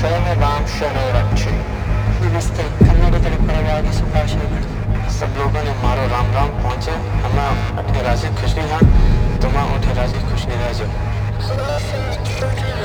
जय राम शरणो रक्षे। नमस्ते, ಕನ್ನಡದಲ್ಲಿ ಪರವಾಗಿ ಶುಭಾಶಯಗಳು. सब लोगों ने मारो राम राम पहुँचे हमें अठे राजी खुशी हाँ तुम उठे राजी खुशी रह जाओ।